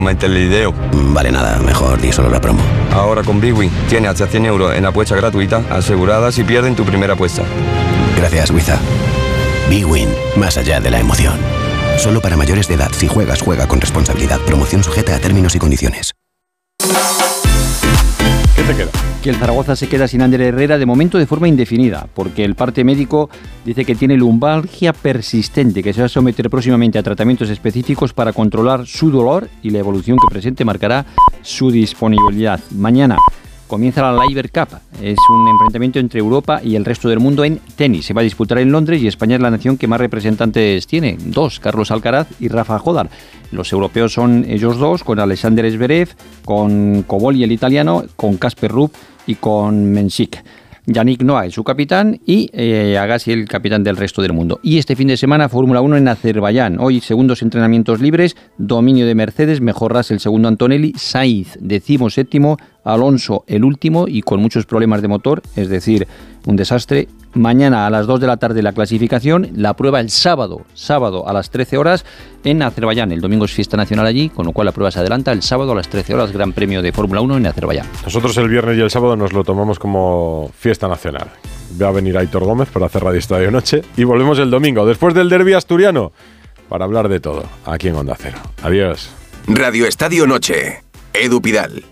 Mete el video. Vale, nada, mejor di solo la promo. Ahora con Big Win tienes hasta 100 euros en apuesta gratuita asegurada si pierden tu primera apuesta. Gracias, Wiza. Big Win, más allá de la emoción. Solo para mayores de edad. Si juegas, juega con responsabilidad. Promoción sujeta a términos y condiciones. ¿Qué te queda? Que el Zaragoza se queda sin Ander Herrera de momento de forma indefinida, porque el parte médico dice que tiene lumbalgia persistente, que se va a someter próximamente a tratamientos específicos para controlar su dolor y la evolución que presente marcará su disponibilidad. Mañana comienza la Laver Cup, es un enfrentamiento entre Europa y el resto del mundo en tenis. Se va a disputar en Londres y España es la nación que más representantes tiene, 2, Carlos Alcaraz y Rafa Jodar. Los europeos son ellos dos, con Alexander Zverev, con Cobolli el italiano, con Casper Ruud y con Mensik. Yannick Noah es su capitán y Agassi el capitán del resto del mundo. Y este fin de semana Fórmula 1 en Azerbaiyán. Hoy segundos entrenamientos libres, dominio de Mercedes, mejor Russell, segundo Antonelli, Sainz 17º, Alonso el último y con muchos problemas de motor, es decir, un desastre. Mañana a las 2 de la tarde la clasificación, la prueba el sábado a las 13 horas en Azerbaiyán. El domingo es fiesta nacional allí, con lo cual la prueba se adelanta el sábado a las 13 horas, Gran Premio de Fórmula 1 en Azerbaiyán. Nosotros el viernes y el sábado nos lo tomamos como fiesta nacional. Va a venir Aitor Gómez para hacer Radio Estadio Noche y volvemos el domingo, después del derbi asturiano, para hablar de todo, aquí en Onda Cero. Adiós. Radio Estadio Noche, Edu Pidal.